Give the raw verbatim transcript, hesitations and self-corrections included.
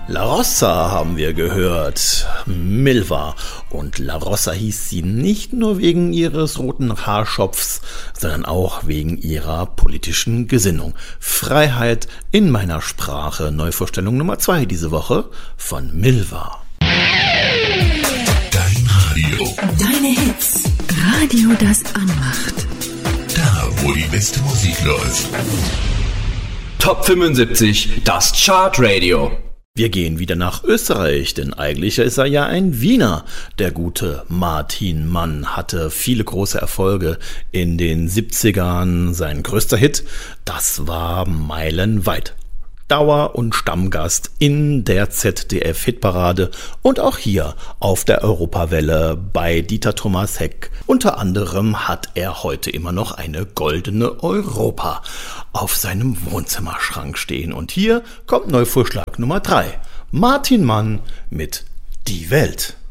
La Rossa haben wir gehört, Milva. Und La Rossa hieß sie nicht nur wegen ihres roten Haarschopfs, sondern auch wegen ihrer politischen Gesinnung. Freiheit in meiner Sprache, Neuvorstellung Nummer zwei diese Woche von Milva. Dein Radio. Deine Hits. Radio, das anmacht. Da, wo die beste Musik läuft. Top fünfundsiebzig, das Chartradio. Wir gehen wieder nach Österreich, denn eigentlich ist er ja ein Wiener. Der gute Martin Mann hatte viele große Erfolge in den siebzigern. Sein größter Hit, das war Meilenweit. Dauer- und Stammgast in der Z D F-Hitparade und auch hier auf der Europawelle bei Dieter Thomas Heck. Unter anderem hat er heute immer noch eine goldene Europa auf seinem Wohnzimmerschrank stehen. Und hier kommt Neuvorschlag Nummer drei. Martin Mann mit Die Welt.